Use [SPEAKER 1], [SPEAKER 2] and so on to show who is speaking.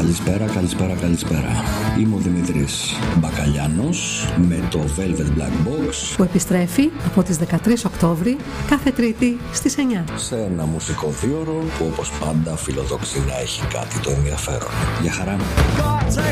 [SPEAKER 1] Καλησπέρα. Είμαι ο Δημήτρης Μπακαλιάνος με το Velvet Black Box
[SPEAKER 2] που επιστρέφει από τις 13 Οκτώβρη κάθε Τρίτη στις 9
[SPEAKER 1] σε ένα μουσικό δίωρο που όπως πάντα φιλοδοξεί να έχει κάτι το ενδιαφέρον. Γεια χαρά.